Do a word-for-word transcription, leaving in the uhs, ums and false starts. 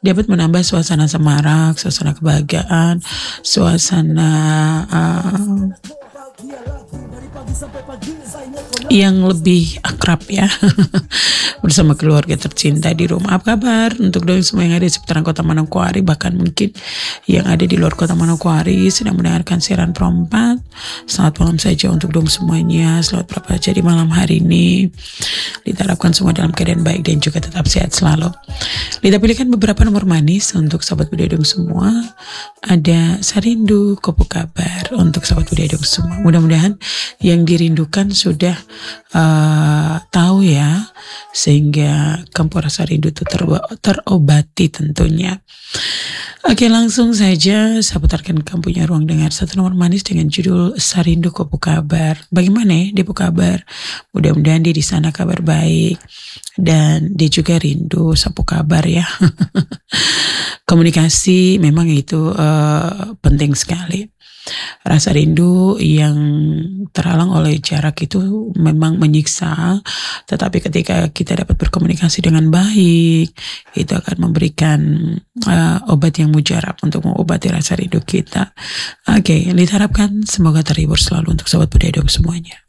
dapat menambah suasana semarak, suasana kebahagiaan, suasana uh, yang lebih akrab ya bersama keluarga tercinta di rumah. Apa kabar untuk doi semua yang ada di seputaran kota Manokwari, bahkan mungkin yang ada di luar kota Manokwari sedang mendengarkan siaran Pro empat. Selamat malam saja untuk dong semuanya. Selamat berapa aja di malam hari ini. Lita harapkan semua dalam keadaan baik dan juga tetap sehat selalu. Lita pilihkan beberapa nomor manis untuk sahabat Budaya Dong semua. Ada Sarindu, Kopo Kabar untuk sahabat Budaya Dong semua. Mudah-mudahan yang dirindukan sudah uh, tahu ya, sehingga kamu rasa rindu itu ter terobati tentunya. Oke, langsung saja saya putarkan kamu punya ruang dengar satu nomor manis dengan judul Sarindu Kopo Kabar. Bagaimana ya dia kabar? Mudah-mudahan dia di sana kabar baik dan dia juga rindu sapu kabar ya. Komunikasi memang itu uh, penting sekali. Rasa rindu yang terhalang oleh jarak itu memang menyiksa, tetapi ketika kita dapat berkomunikasi dengan baik, itu akan memberikan uh, obat yang mujarab untuk mengobati rasa rindu kita. Oke, okay, diharapkan semoga terhibur selalu untuk sahabat Budaya Dong semuanya.